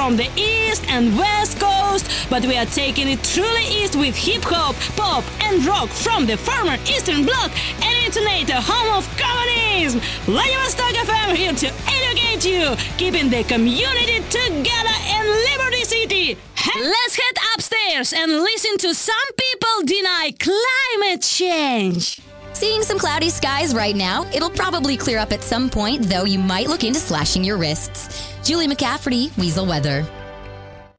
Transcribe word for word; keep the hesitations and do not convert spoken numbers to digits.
from the East and West Coast, but we are taking it truly east with hip-hop, pop, and rock from the former Eastern Bloc and intonate the home of communism. Vladivostok F M here to educate you, keeping the community together in Liberty City. Let's head upstairs and listen to Some People Deny Climate Change. Seeing some cloudy skies right now. It'll probably clear up at some point, though you might look into slashing your wrists. Julie McCafferty, Weasel Weather.